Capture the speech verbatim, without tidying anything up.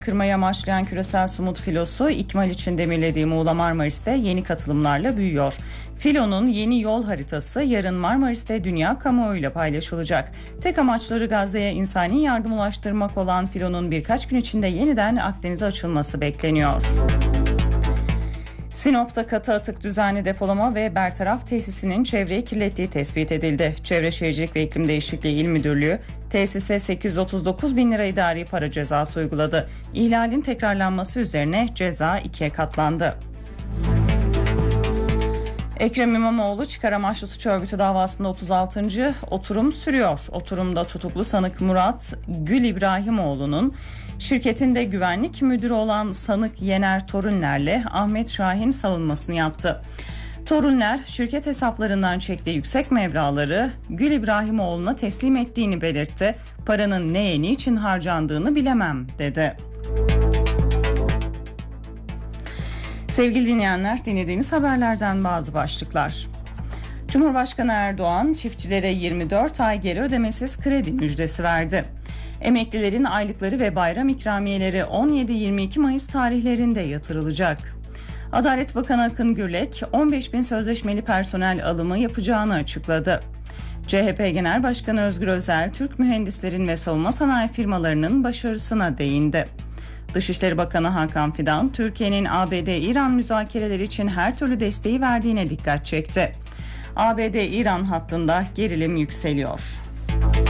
Kırmaya amaçlayan küresel somut filosu İkmal için demirlediği Muğla Marmaris'te yeni katılımlarla büyüyor. Filonun yeni yol haritası yarın Marmaris'te dünya kamuoyuyla paylaşılacak. Tek amaçları Gazze'ye insani yardım ulaştırmak olan filonun birkaç gün içinde yeniden Akdeniz'e açılması bekleniyor. Sinop'ta katı atık düzenli depolama ve bertaraf tesisinin çevreyi kirlettiği tespit edildi. Çevre Şehircilik ve İklim Değişikliği İl Müdürlüğü tesise sekiz yüz otuz dokuz bin lira idari para cezası uyguladı. İhlalin tekrarlanması üzerine ceza ikiye katlandı. Ekrem İmamoğlu çıkar amaçlı suç örgütü davasında otuz altıncı oturum sürüyor. Oturumda tutuklu sanık Murat Gül İbrahimoğlu'nun şirketinde güvenlik müdürü olan sanık Yener Torunler'le Ahmet Şahin savunmasını yaptı. Torunler şirket hesaplarından çektiği yüksek meblağları Gül İbrahimoğlu'na teslim ettiğini belirtti. Paranın neye niçin harcandığını bilemem dedi. Sevgili dinleyenler, dinlediğiniz haberlerden bazı başlıklar. Cumhurbaşkanı Erdoğan çiftçilere yirmi dört ay geri ödemesiz kredi müjdesi verdi. Emeklilerin aylıkları ve bayram ikramiyeleri on yedi yirmi iki Mayıs tarihlerinde yatırılacak. Adalet Bakanı Akın Gürlek on beş bin sözleşmeli personel alımı yapacağını açıkladı. C H P Genel Başkanı Özgür Özel, Türk mühendislerin ve savunma sanayi firmalarının başarısına değindi. Dışişleri Bakanı Hakan Fidan, Türkiye'nin A B D-İran müzakereleri için her türlü desteği verdiğine dikkat çekti. A B D-İran hattında gerilim yükseliyor.